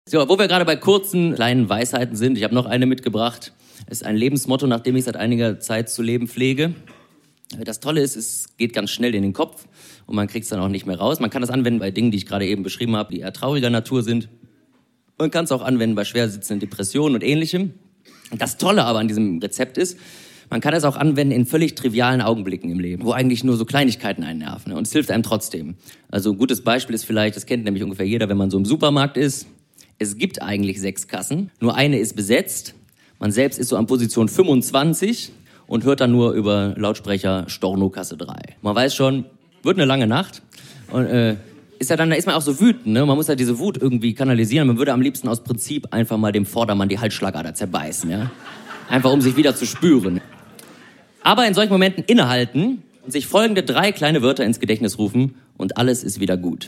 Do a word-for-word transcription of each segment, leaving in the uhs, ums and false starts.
So, wo wir gerade bei kurzen, kleinen Weisheiten sind, ich habe noch eine mitgebracht. Es ist ein Lebensmotto, nach dem ich seit einiger Zeit zu leben pflege. Das Tolle ist, es geht ganz schnell in den Kopf und man kriegt es dann auch nicht mehr raus. Man kann das anwenden bei Dingen, die ich gerade eben beschrieben habe, die eher trauriger Natur sind. Man kann es auch anwenden bei schwer sitzenden Depressionen und Ähnlichem. Das Tolle aber an diesem Rezept ist, man kann es auch anwenden in völlig trivialen Augenblicken im Leben, wo eigentlich nur so Kleinigkeiten einen nerven. Und es hilft einem trotzdem. Also ein gutes Beispiel ist vielleicht, das kennt nämlich ungefähr jeder, wenn man so im Supermarkt ist. Es gibt eigentlich sechs Kassen, nur eine ist besetzt. Man selbst ist so an Position fünfundzwanzig und hört dann nur über Lautsprecher Storno Kasse drei. Man weiß schon, wird eine lange Nacht. Und äh, ist ja dann, da ist man auch so wütend, ne? Man muss ja diese Wut irgendwie kanalisieren. Man würde am liebsten aus Prinzip einfach mal dem Vordermann die Halsschlagader zerbeißen, ja? Einfach um sich wieder zu spüren. Aber in solchen Momenten innehalten und sich folgende drei kleine Wörter ins Gedächtnis rufen und alles ist wieder gut.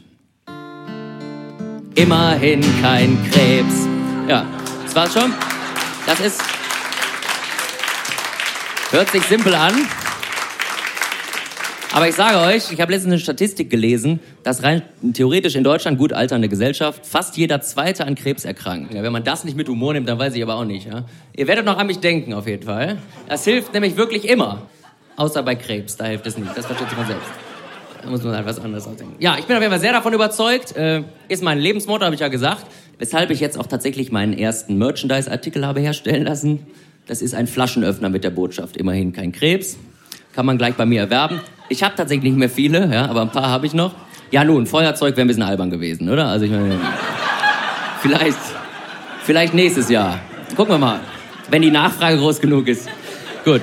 Immerhin kein Krebs. Ja, das war's schon. Das ist... Hört sich simpel an. Aber ich sage euch, ich habe letztens eine Statistik gelesen, dass rein theoretisch in Deutschland gut alternde Gesellschaft fast jeder Zweite an Krebs erkrankt. Ja, wenn man das nicht mit Humor nimmt, dann weiß ich aber auch nicht. Ja? Ihr werdet noch an mich denken, auf jeden Fall. Das hilft nämlich wirklich immer. Außer bei Krebs, da hilft es nicht. Das versteht sich man selbst. Da muss man halt was anderes ausdenken. Ja, ich bin auf jeden Fall sehr davon überzeugt. Äh, ist mein Lebensmotto, habe ich ja gesagt. Weshalb ich jetzt auch tatsächlich meinen ersten Merchandise-Artikel habe herstellen lassen. Das ist ein Flaschenöffner mit der Botschaft, immerhin kein Krebs. Kann man gleich bei mir erwerben. Ich habe tatsächlich nicht mehr viele, ja, aber ein paar habe ich noch. Ja nun, Feuerzeug wäre ein bisschen albern gewesen, oder? Also ich meine, vielleicht, vielleicht nächstes Jahr. Gucken wir mal, wenn die Nachfrage groß genug ist. Gut.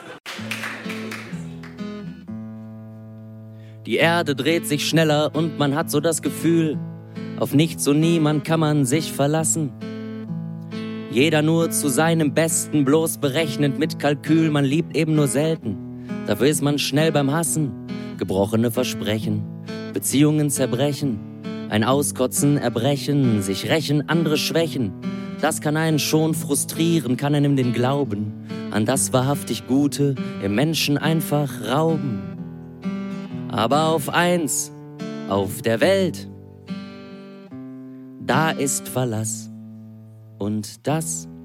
Die Erde dreht sich schneller und man hat so das Gefühl, auf nichts und niemand kann man sich verlassen. Jeder nur zu seinem Besten, bloß berechnend mit Kalkül, man liebt eben nur selten. Dafür ist man schnell beim Hassen, gebrochene Versprechen, Beziehungen zerbrechen, ein Auskotzen, Erbrechen, sich rächen, andere schwächen. Das kann einen schon frustrieren, kann einem den Glauben an das wahrhaftig Gute im Menschen einfach rauben. Aber auf eins, auf der Welt, da ist Verlass und das